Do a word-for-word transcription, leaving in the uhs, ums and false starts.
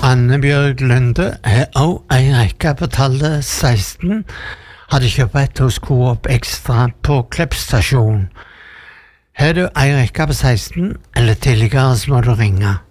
Anne-Bjørg Lunde er også en rekke på tallet seksten. Hadde kjøpt et og sko opp ekstra på Kleppstasjon. Har du en rekke på seksten, eller tidligere så må du ringe.